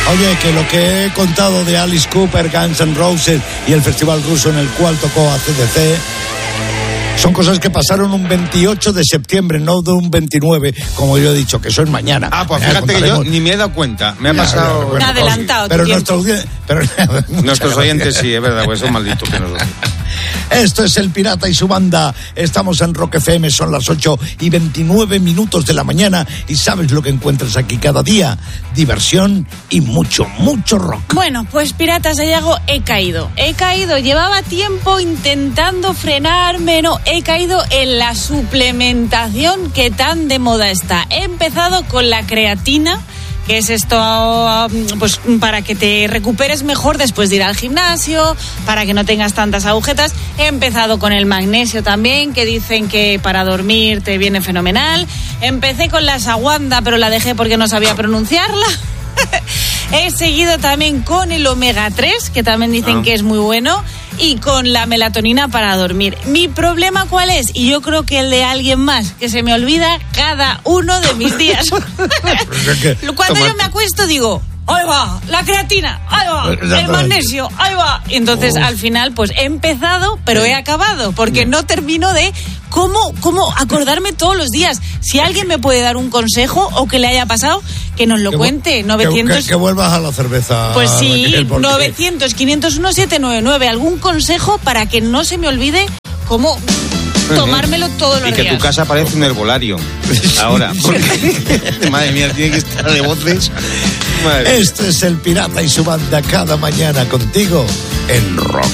Oye, que lo que he contado de Alice Cooper, Guns N' Roses y el festival ruso en el cual tocó AC/DC son cosas que pasaron un 28 de septiembre, no de un 29, como yo he dicho, que eso es mañana. Pues fíjate que yo ni me he dado cuenta. Me ha pasado... Bueno, adelantado. Pero nuestros oyentes sí, es verdad, pues son malditos que nos lo dicen. Esto es El Pirata y su banda. Estamos en Rock FM, son las 8:29 de la mañana y sabes lo que encuentras aquí cada día. Diversión y mucho, mucho rock. Bueno, pues Piratas de Yago, he caído. Llevaba tiempo intentando frenarme, he caído en la suplementación que tan de moda está. He empezado con la creatina, que es esto, pues para que te recuperes mejor después de ir al gimnasio, para que no tengas tantas agujetas. He empezado con el magnesio también, que dicen que para dormir te viene fenomenal. Empecé con la ashwagandha, pero la dejé porque no sabía pronunciarla. He seguido también con el omega 3, que también dicen que es muy bueno, y con la melatonina para dormir. Mi problema, ¿cuál es? Y yo creo que el de alguien más, que se me olvida cada uno de mis días. Cuando yo me acuesto digo, ahí va, la creatina, ahí va, el magnesio, ahí va. Y entonces al final pues he empezado, pero he acabado, porque no termino de cómo acordarme todos los días. Si alguien me puede dar un consejo o que le haya pasado, que nos lo cuente. 900... Que vuelvas a la cerveza. Pues sí, 900-501-799. ¿Algún consejo para que no se me olvide cómo tomármelo todos los días? Y que tu casa parece un herbolario. Ahora, porque madre mía, tiene que estar de voces. Este es El Pirata y su banda cada mañana contigo en Rock.